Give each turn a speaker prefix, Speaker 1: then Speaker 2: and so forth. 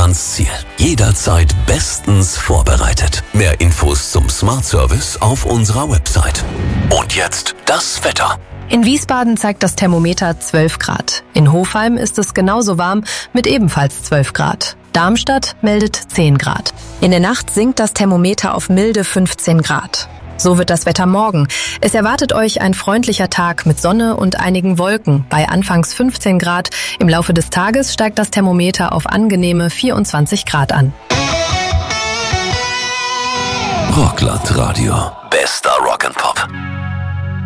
Speaker 1: ans Ziel. Jederzeit bestens vorbereitet. Mehr Infos zum Smart Service auf unserer Website. Und jetzt das Wetter.
Speaker 2: In Wiesbaden zeigt das Thermometer 12 Grad. In Hofheim ist es genauso warm mit ebenfalls 12 Grad. Darmstadt meldet 10 Grad. In der Nacht sinkt das Thermometer auf milde 15 Grad. So wird das Wetter morgen. Es erwartet euch ein freundlicher Tag mit Sonne und einigen Wolken bei anfangs 15 Grad. Im Laufe des Tages steigt das Thermometer auf angenehme 24 Grad an.
Speaker 1: Rockland Radio. Bester Rock'n'Pop.